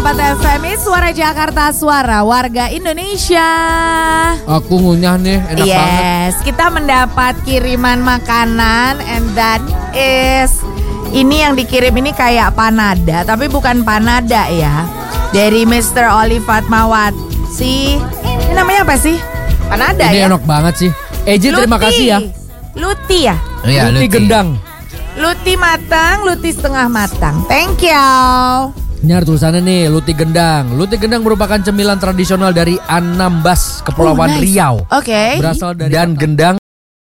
101,4 FM ini Suara Jakarta, suara warga Indonesia. Aku ngunyah nih, enak banget. Yes, kita mendapat kiriman makanan and that is ini yang dikirim ini kayak panada, tapi bukan panada ya. Dari Mr. Oli Fatmawati. Ini namanya apa sih? Panada Ini ya? enak banget sih. Eji terima kasih ya. Luti ya? Iya, Luti gendang. Luti matang, luti setengah matang. Thank you. Ini ada tulisannya nih, luti gendang. Luti gendang merupakan cemilan tradisional dari Anambas, Kepulauan nice. Riau. Oke. Berasal dari dan gendang